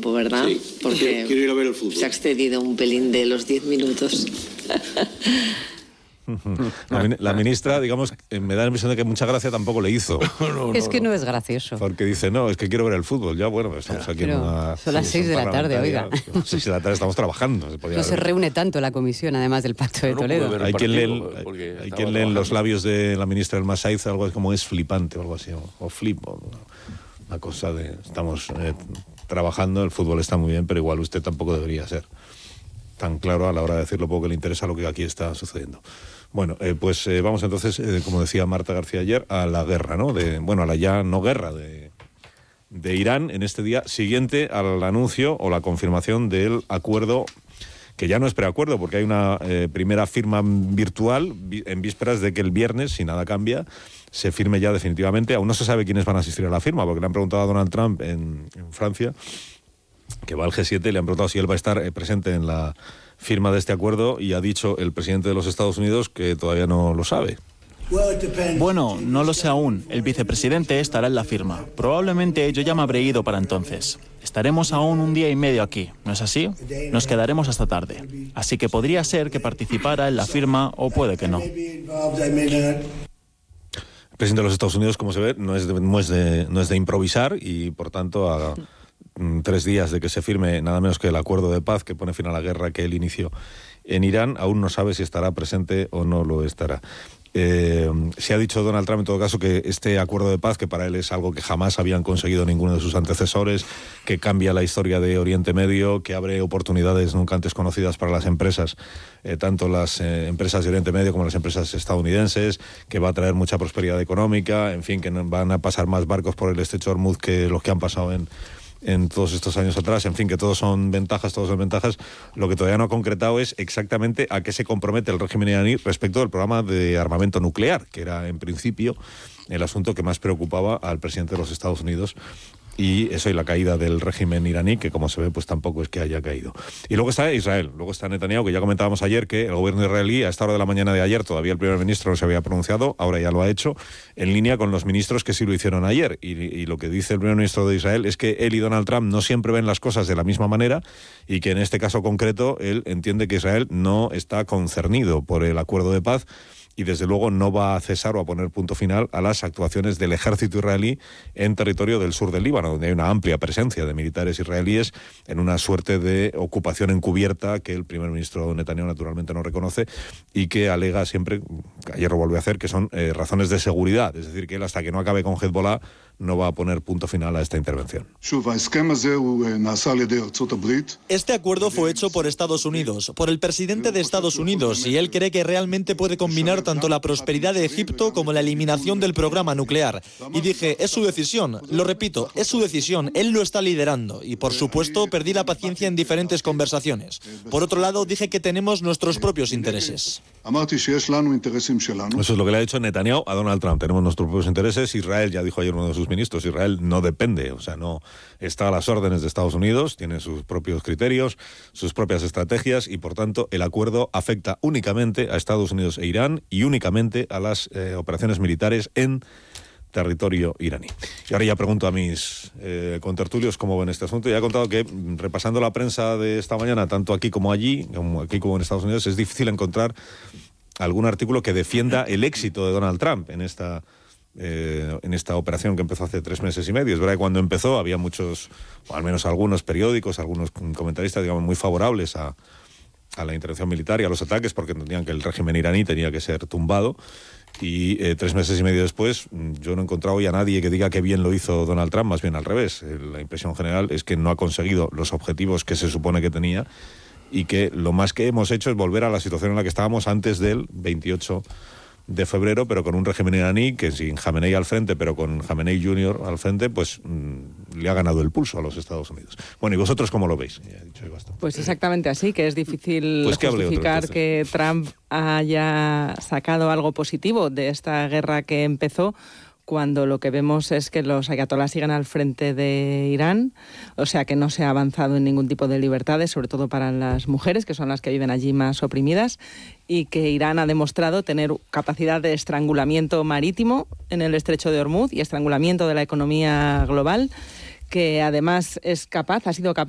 tiempo, ¿verdad? Sí, porque quiero ir a ver el fútbol. Se ha excedido un pelín de los 10 minutos. La ministra, digamos, me da la impresión de que mucha gracia tampoco le hizo. No es gracioso. Porque dice, no, es que quiero ver el fútbol. Ya, bueno, estamos aquí en una... Son las 6 de la tarde, oiga. A las 6 de la tarde estamos trabajando. No se reúne tanto la comisión, además del Pacto de Toledo. Hay quien lee en los labios de la ministra del Masaiz algo como es flipante o algo así, o flip, una cosa de... Estamos trabajando, el fútbol está muy bien, pero igual usted tampoco debería ser tan claro a la hora de decir lo poco que le interesa lo que aquí está sucediendo. Bueno, pues vamos entonces, como decía Marta García ayer, a la guerra, ¿no? A la ya no guerra de Irán en este día siguiente al anuncio o la confirmación del acuerdo, que ya no es preacuerdo, porque hay una primera firma virtual en vísperas de que el viernes, si nada cambia, se firme ya definitivamente. Aún no se sabe quiénes van a asistir a la firma, porque le han preguntado a Donald Trump en Francia, que va al G7, le han preguntado si él va a estar presente en la firma de este acuerdo, y ha dicho el presidente de los Estados Unidos que todavía no lo sabe. Bueno, no lo sé aún. El vicepresidente estará en la firma. Probablemente yo ya me habré ido para entonces. Estaremos aún un día y medio aquí, ¿no es así? Nos quedaremos hasta tarde. Así que podría ser que participara en la firma o puede que no. El presidente de los Estados Unidos, como se ve, no es de improvisar, y por tanto a 3 días de que se firme nada menos que el acuerdo de paz que pone fin a la guerra que él inició en Irán, aún no sabe si estará presente o no lo estará. Se ha dicho Donald Trump en todo caso que este acuerdo de paz, que para él es algo que jamás habían conseguido ninguno de sus antecesores, que cambia la historia de Oriente Medio, que abre oportunidades nunca antes conocidas para las empresas, tanto las empresas de Oriente Medio como las empresas estadounidenses, que va a traer mucha prosperidad económica, en fin, que van a pasar más barcos por el estrecho de Hormuz que los que han pasado en todos estos años atrás, en fin, que todos son ventajas. Lo que todavía no ha concretado es exactamente a qué se compromete el régimen iraní respecto del programa de armamento nuclear, que era en principio el asunto que más preocupaba al presidente de los Estados Unidos, y eso y la caída del régimen iraní, que como se ve pues tampoco es que haya caído. Y luego está Israel, luego está Netanyahu, que ya comentábamos ayer que el gobierno israelí a esta hora de la mañana de ayer todavía el primer ministro no se había pronunciado, ahora ya lo ha hecho, en línea con los ministros que sí lo hicieron ayer, y lo que dice el primer ministro de Israel es que él y Donald Trump no siempre ven las cosas de la misma manera, y que en este caso concreto él entiende que Israel no está concernido por el acuerdo de paz, y desde luego no va a cesar o a poner punto final a las actuaciones del ejército israelí en territorio del sur del Líbano, donde hay una amplia presencia de militares israelíes en una suerte de ocupación encubierta que el primer ministro Netanyahu naturalmente no reconoce, y que alega siempre, ayer lo volvió a hacer, que son razones de seguridad, es decir, que él hasta que no acabe con Hezbollah no va a poner punto final a esta intervención. Este acuerdo fue hecho por Estados Unidos, por el presidente de Estados Unidos, y él cree que realmente puede combinar tanto la prosperidad de Egipto como la eliminación del programa nuclear. Y dije, es su decisión, lo repito, es su decisión, él lo está liderando, y por supuesto perdí la paciencia en diferentes conversaciones. Por otro lado, dije que tenemos nuestros propios intereses. Eso es lo que le ha dicho Netanyahu a Donald Trump. Tenemos nuestros propios intereses. Israel, ya dijo ayer uno de sus ministros, Israel no depende, o sea, no está a las órdenes de Estados Unidos, tiene sus propios criterios, sus propias estrategias, y por tanto el acuerdo afecta únicamente a Estados Unidos e Irán y únicamente a las operaciones militares en territorio iraní. Y ahora ya pregunto a mis contertulios cómo ven este asunto. Ya he contado que, repasando la prensa de esta mañana, tanto aquí como allí, aquí como en Estados Unidos, es difícil encontrar algún artículo que defienda el éxito de Donald Trump en esta operación que empezó hace 3 meses y medio. Es verdad que cuando empezó había muchos, o al menos algunos periódicos, algunos comentaristas, digamos, muy favorables a la intervención militar y a los ataques, porque entendían que el régimen iraní tenía que ser tumbado. Y 3 meses y medio después, yo no he encontrado hoy a nadie que diga que bien lo hizo Donald Trump, más bien al revés. La impresión general es que no ha conseguido los objetivos que se supone que tenía, y que lo más que hemos hecho es volver a la situación en la que estábamos antes del 28 de febrero, pero con un régimen iraní que, sin Jamenei al frente, pero con Jamenei Jr. al frente, pues le ha ganado el pulso a los Estados Unidos. Bueno, ¿y vosotros cómo lo veis? Ya he dicho bastante. Pues exactamente así, que es difícil pues justificar que Trump haya sacado algo positivo de esta guerra que empezó, cuando lo que vemos es que los ayatolás siguen al frente de Irán, o sea que no se ha avanzado en ningún tipo de libertades, sobre todo para las mujeres, que son las que viven allí más oprimidas, y que Irán ha demostrado tener capacidad de estrangulamiento marítimo en el estrecho de Hormuz y estrangulamiento de la economía global, que además ha sido capaz